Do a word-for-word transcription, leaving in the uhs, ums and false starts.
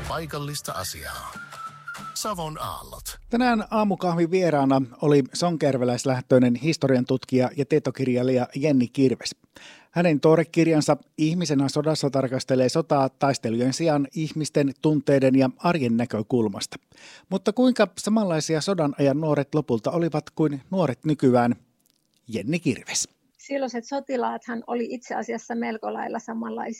paikallista asiaa. Savon aallot. Tänään aamukahvin vieraana oli sonkerveläislähtöinen historian tutkija ja tietokirjailija Jenni Kirves. Hänen tuorekirjansa Ihmisenä sodassa tarkastelee sotaa taistelujen sijaan ihmisten, tunteiden ja arjen näkökulmasta. Mutta kuinka samanlaisia sodan ajan nuoret lopulta olivat kuin nuoret nykyään? Jenni Kirves. Silloiset sotilaathan oli itse asiassa melko lailla samanlaisia